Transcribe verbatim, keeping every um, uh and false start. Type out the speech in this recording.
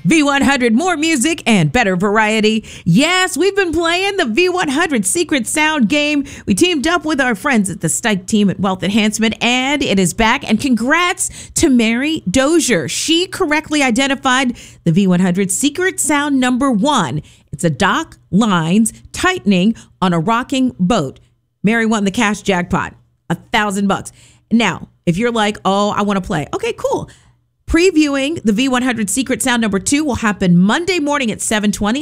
V one hundred, more music and better variety. Yes, we've been playing the V one hundred Secret Sound game. We teamed up with our friends at the Stike team at Wealth Enhancement, and it is back. And congrats to Mary Dozier. She correctly identified the V one hundred Secret Sound number one. It's a dock lines tightening on a rocking boat. Mary won the cash jackpot, a thousand bucks. Now, if you're like, oh, I want to play. Okay, cool. Previewing the V one hundred Secret Sound number two will happen Monday morning at seven twenty.